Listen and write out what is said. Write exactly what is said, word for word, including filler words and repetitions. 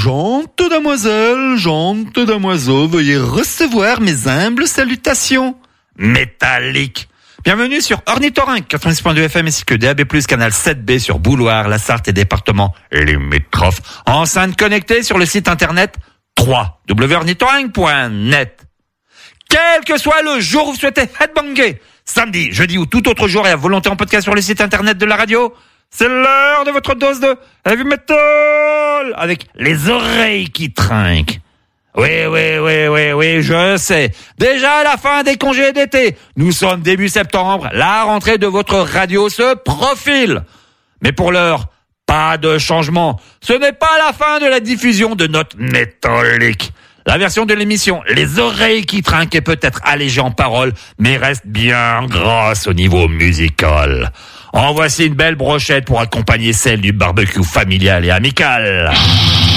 Gentes damoiselles, gentes damoiseaux, veuillez recevoir mes humbles salutations. Métallique. Bienvenue sur Ornithorynque, quatre-vingt-six point deux F M ainsi que D A B plus, canal sept B sur Bouloir, la Sarthe et département limitrophes. Enceinte connectée sur le site internet w w w point ornithorynque point net. Quel que soit le jour où vous souhaitez headbanger, samedi, jeudi ou tout autre jour et à volonté en podcast sur le site internet de la radio, c'est l'heure de votre dose de heavy metal avec les oreilles qui trinquent. Oui, oui, oui, oui, oui, je sais. Déjà à la fin des congés d'été. Nous sommes début septembre. La rentrée de votre radio se profile. Mais pour l'heure, pas de changement. Ce n'est pas la fin de la diffusion de notre métallique. La version de l'émission Les oreilles qui trinquent est peut-être allégée en paroles, mais reste bien grasse au niveau musical. En voici une belle brochette pour accompagner celle du barbecue familial et amical.